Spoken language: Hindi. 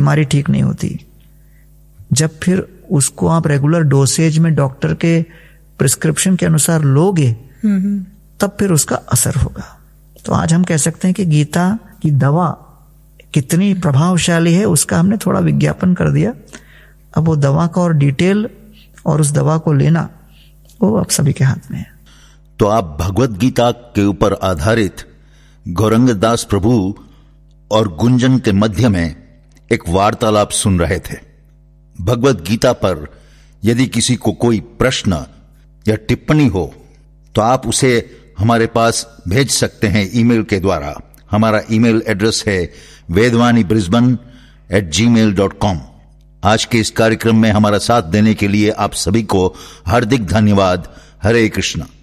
बीमारी ठीक नहीं होती। जब फिर उसको आप रेगुलर डोसेज में डॉक्टर के प्रिस्क्रिप्शन के अनुसार लोगे तब फिर उसका असर होगा। तो आज हम कह सकते हैं कि गीता की दवा कितनी प्रभावशाली है उसका हमने थोड़ा विज्ञापन कर दिया। अब वो दवा का और डिटेल और उस दवा को लेना वो आप सभी के हाथ में है। तो आप भगवत गीता के ऊपर आधारित गौरंगदास प्रभु और गुंजन के मध्य में एक वार्तालाप सुन रहे थे। भगवत गीता पर यदि किसी को कोई प्रश्न या टिप्पणी हो तो आप उसे हमारे पास भेज सकते हैं ईमेल के द्वारा। हमारा ईमेल एड्रेस है vedvanibrisbane@gmail.com। आज के इस कार्यक्रम में हमारा साथ देने के लिए आप सभी को हार्दिक धन्यवाद। हरे कृष्ण।